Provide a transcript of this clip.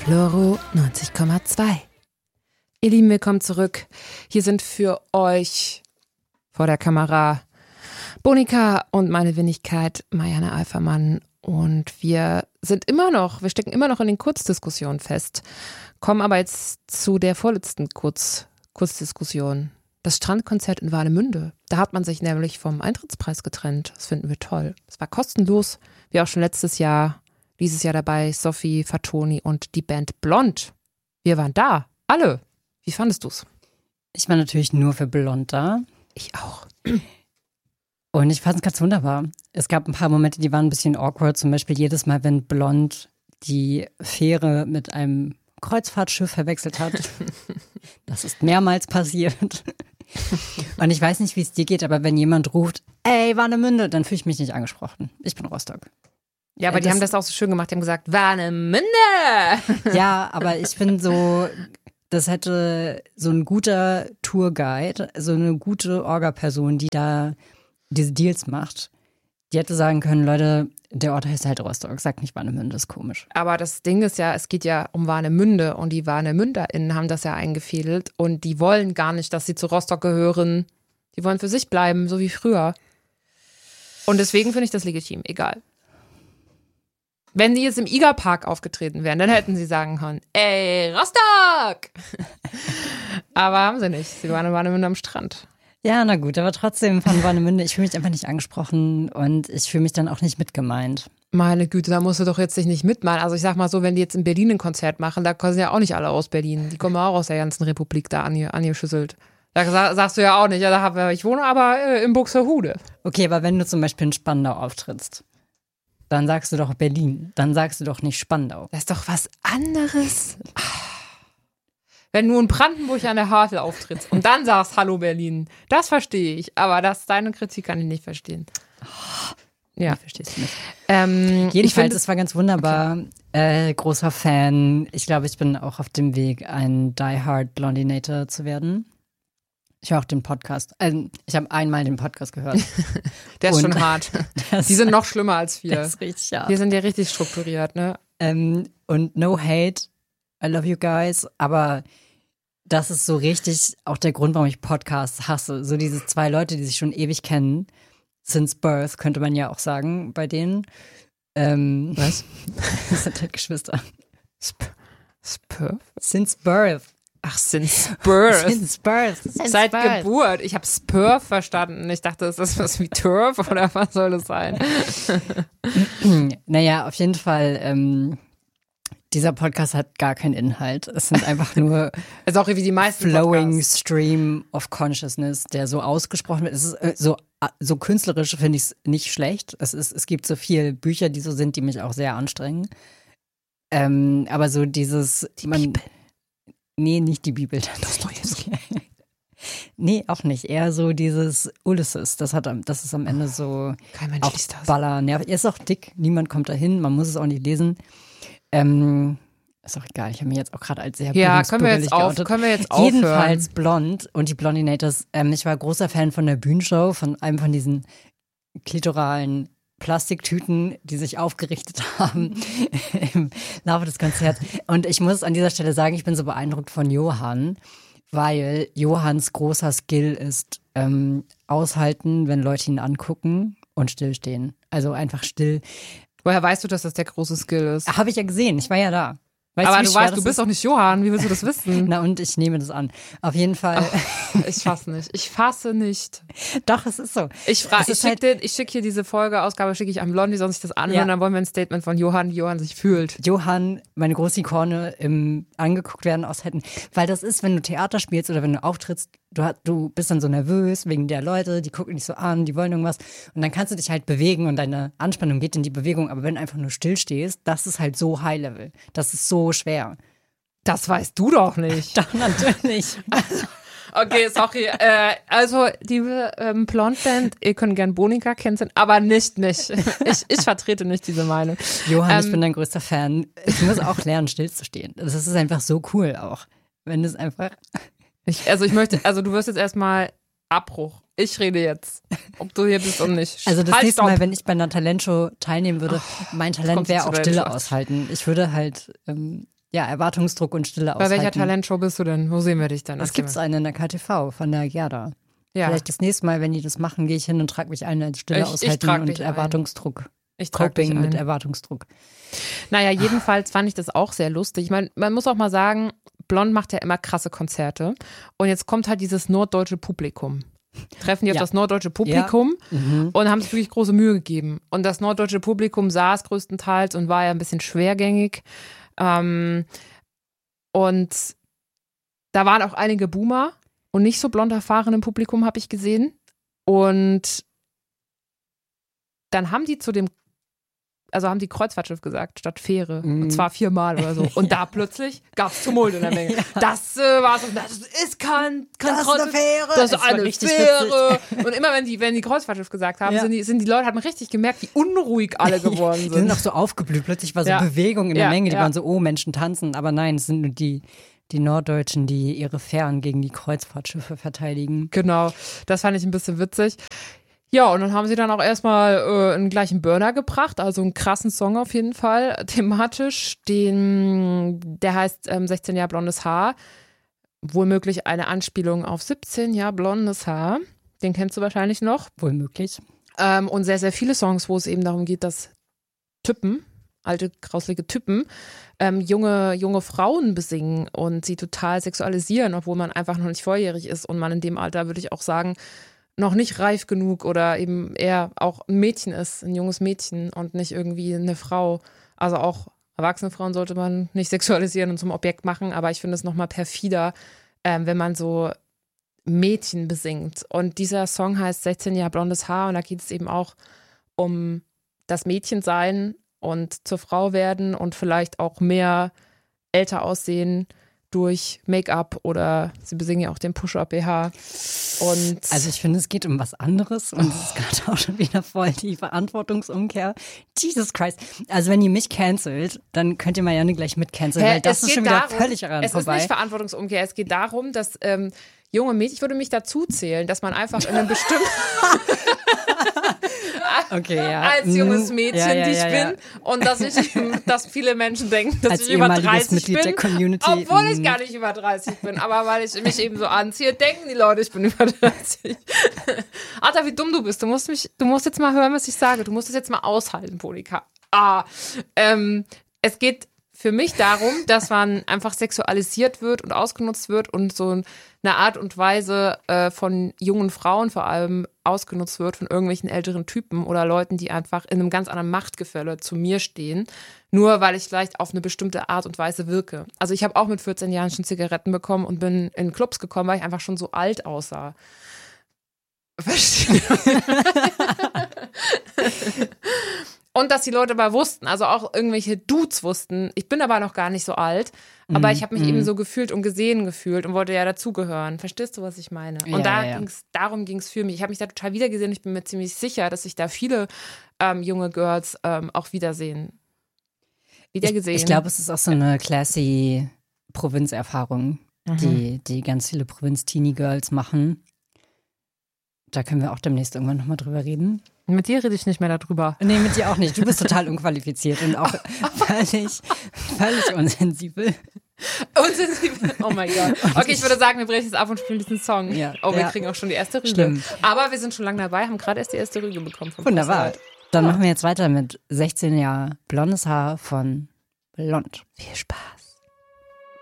Floro 90,2. Ihr Lieben, willkommen zurück. Hier sind für euch vor der Kamera Bonika und meine Wenigkeit Marianne Alfermann. Und wir stecken immer noch in den Kurzdiskussionen fest, kommen aber jetzt zu der vorletzten Kurzdiskussion. Das Strandkonzert in Warnemünde. Da hat man sich nämlich vom Eintrittspreis getrennt. Das finden wir toll. Es war kostenlos, wie auch schon dieses Jahr dabei Sophie, Fatoni und die Band Blond. Wir waren da, alle. Wie fandest du's? Ich war natürlich nur für Blond da. Ich auch. Und ich fand es ganz wunderbar. Es gab ein paar Momente, die waren ein bisschen awkward. Zum Beispiel jedes Mal, wenn Blond die Fähre mit einem Kreuzfahrtschiff verwechselt hat. Das ist mehrmals passiert. Und ich weiß nicht, wie es dir geht, aber wenn jemand ruft, ey, Warnemünde, dann fühle ich mich nicht angesprochen. Ich bin Rostock. Ja, aber die haben das auch so schön gemacht. Die haben gesagt, Warnemünde! Ja, aber ich finde so, das hätte so ein guter Tourguide, so eine gute Orga-Person, die da diese Deals macht, die hätte sagen können, Leute, der Ort heißt halt Rostock, sagt nicht Warnemünde, ist komisch. Aber das Ding ist ja, es geht ja um Warnemünde und die WarnemünderInnen haben das ja eingefädelt und die wollen gar nicht, dass sie zu Rostock gehören. Die wollen für sich bleiben, so wie früher. Und deswegen finde ich das legitim, egal. Wenn die jetzt im Igerpark aufgetreten wären, dann hätten sie sagen können, ey, Rostock! Aber haben sie nicht. Sie waren in Warnemünde am Strand. Ja, na gut, aber trotzdem von Warnemünde, ich fühle mich einfach nicht angesprochen und ich fühle mich dann auch nicht mitgemeint. Meine Güte, da musst du doch jetzt nicht mitmachen. Also ich sag mal so, wenn die jetzt in Berlin ein Konzert machen, da kommen ja auch nicht alle aus Berlin. Die kommen auch aus der ganzen Republik da angeschüsselt. Da sagst du ja auch nicht, ja, ich wohne aber in Buxtehude. Okay, aber wenn du zum Beispiel in Spandau auftrittst, dann sagst du doch Berlin, dann sagst du doch nicht Spandau. Das ist doch was anderes. Wenn du in Brandenburg an der Havel auftrittst und dann sagst, hallo Berlin, das verstehe ich. Aber deine Kritik kann ich nicht verstehen. Ja, verstehst du nicht. Jedenfalls, es war ganz wunderbar. Okay. Großer Fan. Ich glaube, ich bin auch auf dem Weg, ein Die Hard Blondinator zu werden. Ich höre auch den Podcast. Ich habe einmal den Podcast gehört. Der ist schon hart. Die sind noch schlimmer als wir. Das ist richtig hart. Wir sind ja richtig strukturiert, ne? Und no hate, I love you guys, aber das ist so richtig auch der Grund, warum ich Podcasts hasse. So diese zwei Leute, die sich schon ewig kennen, since birth, könnte man ja auch sagen, bei denen. Was? Das sind halt Geschwister. Spurf? Since birth. Ach, since birth. Since birth. Seit Geburt. Ich habe Spurf verstanden. Ich dachte, ist das was wie Turf oder was soll das sein? Naja, auf jeden Fall, dieser Podcast hat gar keinen Inhalt. Es sind einfach nur ist auch wie die meisten flowing Podcasts. Stream of Consciousness, der so ausgesprochen wird. Es ist so künstlerisch finde ich es nicht schlecht. Es gibt so viele Bücher, die so sind, die mich auch sehr anstrengen. Aber so dieses Bibel. Nee, nicht die Bibel. Nee, auch nicht. Eher so dieses Ulysses. Das ist am Ende so kein Mensch auch liest das. Ballernerv. Er ist auch dick. Niemand kommt dahin. Man muss es auch nicht lesen. Ist auch egal. Ich habe mich jetzt auch gerade als sehr können wir jetzt aufhören? Jedenfalls Blond und die Blondinators. Ich war großer Fan von der Bühnenshow, von einem von diesen klitoralen Plastiktüten, die sich aufgerichtet haben im Laufe des Konzerts. Und ich muss an dieser Stelle sagen, ich bin so beeindruckt von Johann, weil Johanns großer Skill ist, aushalten, wenn Leute ihn angucken und stillstehen. Also einfach still. Woher weißt du, dass das der große Skill ist? Habe ich ja gesehen, ich war ja da. Aber du weißt, du bist doch nicht Johann, wie willst du das wissen? Na und ich nehme das an. Auf jeden Fall. Ich fasse nicht. Doch, es ist so. Ich schicke hier diese Ausgabe schicke ich an Blond, die soll sich das anhören, Ja. Dann wollen wir ein Statement von Johann, wie Johann sich fühlt. Johann, meine große Ikone im angeguckt werden aushalten. Weil das ist, wenn du Theater spielst oder wenn du auftrittst, du bist dann so nervös wegen der Leute, die gucken dich so an, die wollen irgendwas. Und dann kannst du dich halt bewegen und deine Anspannung geht in die Bewegung. Aber wenn du einfach nur still stehst, das ist halt so High-Level. Das ist so schwer. Das weißt du doch nicht. Doch, natürlich. Okay, sorry. Also, liebe Blond-Band, ihr könnt gern Bonika kennenlernen, aber nicht mich. Ich vertrete nicht diese Meinung. Johann, ich bin dein größter Fan. Ich muss auch lernen, stillzustehen. Das ist einfach so cool auch. Wenn es einfach... du wirst jetzt erstmal Abbruch. Ich rede jetzt, ob du hier bist und nicht. Also das nächste Mal, wenn ich bei einer Talentshow teilnehmen würde, mein Talent wäre auch Stille Talent. aushalten. Ich würde halt Erwartungsdruck und Stille Bei aushalten. welcher Talentshow bist du denn? Wo sehen wir dich dann? Es gibt eine in der KTV von der Gerda. Ja. Vielleicht das nächste Mal, wenn die das machen, gehe ich hin und trage mich ein als Stille Ich aushalten trag und dich ein. Erwartungsdruck. Ich trage dich Coping mit ein. Erwartungsdruck. Naja, jedenfalls fand ich das auch sehr lustig. Ich meine, man muss auch mal sagen, Blond macht ja immer krasse Konzerte. Und jetzt kommt halt dieses norddeutsche Publikum. Treffen die auf das norddeutsche Publikum und haben sich wirklich große Mühe gegeben. Und das norddeutsche Publikum saß größtenteils und war ja ein bisschen schwergängig. Und da waren auch einige Boomer und nicht so blond erfahren im Publikum, habe ich gesehen. Und dann haben die haben die Kreuzfahrtschiff gesagt, statt Fähre. Und zwar 4-mal oder so. Und da plötzlich gab es Tumult in der Menge. Das war so, das ist kein Kreuzfahrtschiff. Fähre. Das ist eine richtig Fähre. Und immer wenn die Kreuzfahrtschiff gesagt haben, sind die Leute, haben richtig gemerkt, wie unruhig alle geworden sind. Die sind auch so aufgeblüht. Plötzlich war so Bewegung in der Menge. Die waren so, oh, Menschen tanzen. Aber nein, es sind nur die Norddeutschen, die ihre Fähren gegen die Kreuzfahrtschiffe verteidigen. Genau, das fand ich ein bisschen witzig. Ja, und dann haben sie dann auch erstmal einen gleichen Burner gebracht, also einen krassen Song auf jeden Fall, thematisch, der heißt 16 Jahre blondes Haar, wohlmöglich eine Anspielung auf 17 Jahre blondes Haar, den kennst du wahrscheinlich noch. Wohlmöglich. Und sehr, sehr viele Songs, wo es eben darum geht, dass Typen, alte, grauslige Typen, junge Frauen besingen und sie total sexualisieren, obwohl man einfach noch nicht volljährig ist und man in dem Alter, würde ich auch sagen, noch nicht reif genug oder eben eher auch ein Mädchen ist, ein junges Mädchen und nicht irgendwie eine Frau. Also auch erwachsene Frauen sollte man nicht sexualisieren und zum Objekt machen, aber ich finde es nochmal perfider, wenn man so Mädchen besingt. Und dieser Song heißt 16 Jahre blondes Haar und da geht es eben auch um das Mädchensein und zur Frau werden und vielleicht auch mehr älter aussehen durch Make-up oder sie besingen ja auch den Push-Up-BH. Also ich finde, es geht um was anderes und es ist gerade auch schon wieder voll die Verantwortungsumkehr. Jesus Christ. Also wenn ihr mich cancelt, dann könnt ihr Marianne gleich mitcanceln, weil das ist schon wieder völlig daran vorbei. Es ist nicht Verantwortungsumkehr, es geht darum, dass junge Mädchen, ich würde mich dazu zählen, dass man einfach in einem bestimmten als junges Mädchen, die ich bin und dass viele Menschen denken, dass ich über 30 Mitglied bin, der Community. Obwohl ich gar nicht über 30 bin, aber weil ich mich eben so anziehe, denken die Leute, ich bin über 30. Alter, wie dumm du bist. Du musst jetzt mal hören, was ich sage. Du musst es jetzt mal aushalten, Monika. Es geht für mich darum, dass man einfach sexualisiert wird und ausgenutzt wird und so eine Art und Weise von jungen Frauen vor allem ausgenutzt wird von irgendwelchen älteren Typen oder Leuten, die einfach in einem ganz anderen Machtgefälle zu mir stehen, nur weil ich vielleicht auf eine bestimmte Art und Weise wirke. Also ich habe auch mit 14 Jahren schon Zigaretten bekommen und bin in Clubs gekommen, weil ich einfach schon so alt aussah. Verstehe. Und dass die Leute aber wussten, also auch irgendwelche Dudes wussten, ich bin aber noch gar nicht so alt, aber ich habe mich eben so gefühlt und gesehen gefühlt und wollte ja dazugehören. Verstehst du, was ich meine? Und darum ging es für mich. Ich habe mich da total wiedergesehen. Ich bin mir ziemlich sicher, dass sich da viele junge Girls auch wiedergesehen. Ich glaube, es ist auch so eine classy Provinzerfahrung, die ganz viele Provinz-Teenie-Girls machen. Da können wir auch demnächst irgendwann nochmal drüber reden. Mit dir rede ich nicht mehr darüber. Nee, mit dir auch nicht. Du bist total unqualifiziert und auch völlig unsensibel. Unsensibel? Oh mein Gott. Okay, ich würde sagen, wir brechen jetzt ab und spielen diesen Song. Ja, wir kriegen auch schon die erste Rüge. Schlimm. Aber wir sind schon lange dabei, haben gerade erst die erste Rüge bekommen. Wunderbar. Dann machen wir jetzt weiter mit 16 Jahre blondes Haar von Blond. Viel Spaß.